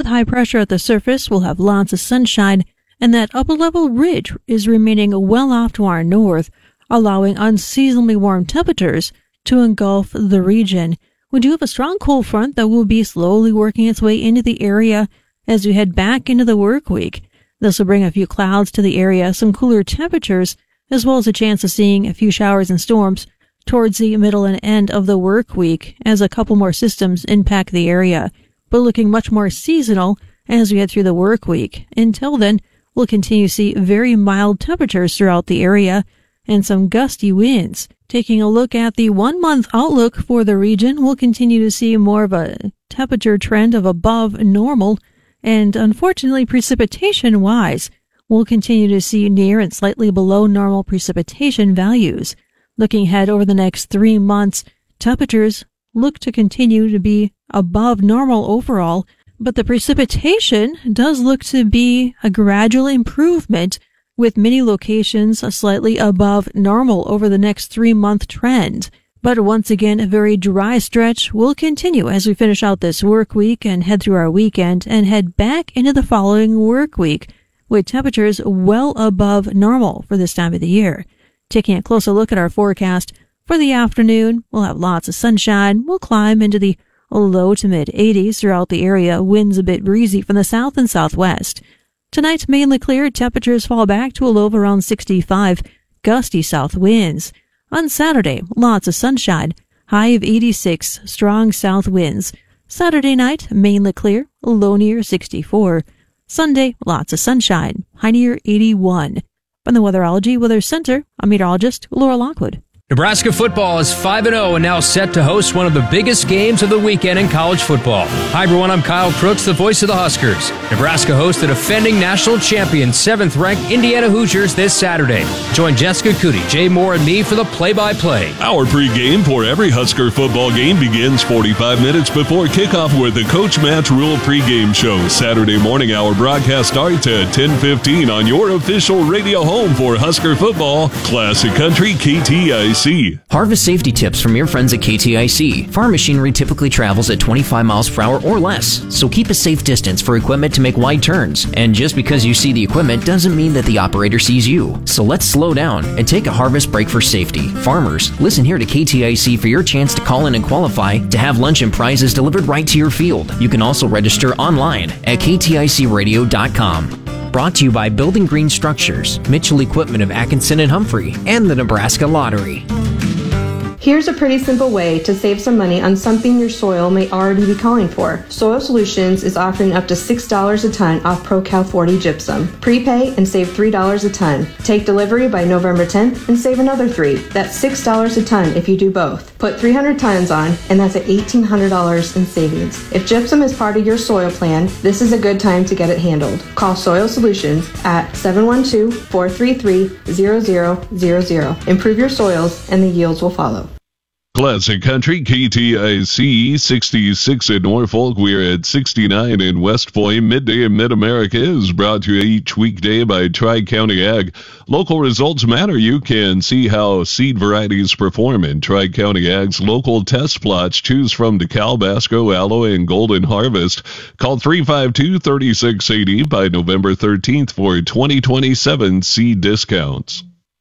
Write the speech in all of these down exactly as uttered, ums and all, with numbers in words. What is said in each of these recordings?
high pressure at the surface, we'll have lots of sunshine, and that upper-level ridge is remaining well off to our north, allowing unseasonably warm temperatures to engulf the region. We do have a strong cold front that will be slowly working its way into the area as we head back into the work week. This will bring a few clouds to the area, some cooler temperatures, as well as a chance of seeing a few showers and storms towards the middle and end of the work week as a couple more systems impact the area, but looking much more seasonal as we head through the work week. Until then, we'll continue to see very mild temperatures throughout the area and some gusty winds. Taking a look at the one-month outlook for the region, we'll continue to see more of a temperature trend of above normal, and unfortunately, precipitation-wise, we'll continue to see near and slightly below normal precipitation values. Looking ahead over the next three months, temperatures look to continue to be above normal overall, but the precipitation does look to be a gradual improvement, with many locations slightly above normal over the next three-month trend. But once again, a very dry stretch will continue as we finish out this work week and head through our weekend and head back into the following work week, with temperatures well above normal for this time of the year. Taking a closer look at our forecast for the afternoon, we'll have lots of sunshine. We'll climb into the low to mid eighties throughout the area. Winds a bit breezy from the south and southwest. Tonight, mainly clear. Temperatures fall back to a low of around sixty-five. Gusty south winds. On Saturday, lots of sunshine. High of eighty-six. Strong south winds. Saturday night, mainly clear. Low near sixty-four. Sunday, lots of sunshine. High near eighty-one. From the Weatherology Weather Center, I'm meteorologist Laura Lockwood. Nebraska football is five and oh and now set to host one of the biggest games of the weekend in college football. Hi everyone, I'm Kyle Crooks, the voice of the Huskers. Nebraska hosts the defending national champion, seventh-ranked Indiana Hoosiers this Saturday. Join Jessica Cootie, Jay Moore, and me for the play-by-play. Our pregame for every Husker football game begins forty-five minutes before kickoff with the Coach Match Rule pregame show. Saturday morning, our broadcast starts at ten fifteen on your official radio home for Husker football, Classic Country K T I C. Harvest safety tips from your friends at K T I C. Farm machinery typically travels at twenty-five miles per hour or less, so keep a safe distance for equipment to make wide turns. And just because you see the equipment doesn't mean that the operator sees you. So let's slow down and take a harvest break for safety. Farmers, listen here to K T I C for your chance to call in and qualify to have lunch and prizes delivered right to your field. You can also register online at k t i c radio dot com. Brought to you by Building Green Structures, Mitchell Equipment of Atkinson and Humphrey, and the Nebraska Lottery. Here's a pretty simple way to save some money on something your soil may already be calling for. Soil Solutions is offering up to six dollars a ton off ProCal forty gypsum. Prepay and save three dollars a ton. Take delivery by November tenth and save another three dollars. That's six dollars a ton if you do both. Put three hundred tons on and that's at eighteen hundred dollars in savings. If gypsum is part of your soil plan, this is a good time to get it handled. Call Soil Solutions at seven one two, four three three, zero zero zero zero. Improve your soils and the yields will follow. Classic Country K T I C, sixty-six in Norfolk. We're at sixty-nine in West Point. Midday in Mid-America is brought to you each weekday by Tri-County Ag. Local results matter. You can see how seed varieties perform in Tri-County Ag's local test plots. Choose from DeKalb, Basco, Alloy, and Golden Harvest. Call three five two, three six eight zero by November thirteenth for twenty twenty-seven seed discounts.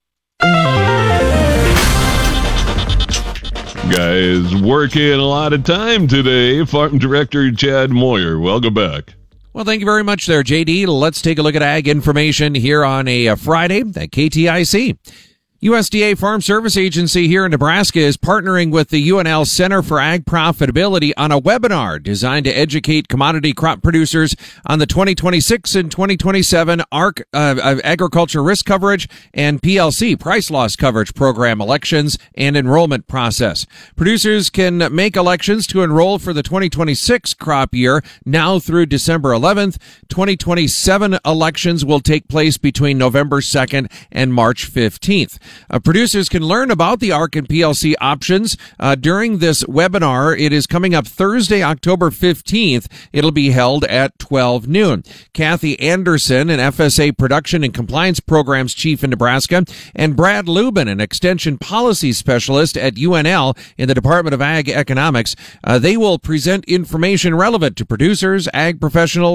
Guys, working a lot of time today. Farm Director Chad Moyer, welcome back. Well, thank you very much there, J D. Let's take a look at ag information here on a, a Friday at K T I C. U S D A Farm Service Agency here in Nebraska is partnering with the U N L Center for Ag Profitability on a webinar designed to educate commodity crop producers on the twenty twenty-six and twenty twenty-seven A R C uh, Agriculture Risk Coverage and P L C Price Loss Coverage Program elections and enrollment process. Producers can make elections to enroll for the twenty twenty-six crop year now through December eleventh. twenty twenty-seven elections will take place between November second and March fifteenth. Uh, producers can learn about the A R C and P L C options uh, during this webinar. It is coming up Thursday, October fifteenth. It'll be held at twelve noon. Kathy Anderson, an F S A Production and Compliance Programs Chief in Nebraska, and Brad Lubin, an Extension Policy Specialist at U N L in the Department of Ag Economics, uh, they will present information relevant to producers, ag professionals,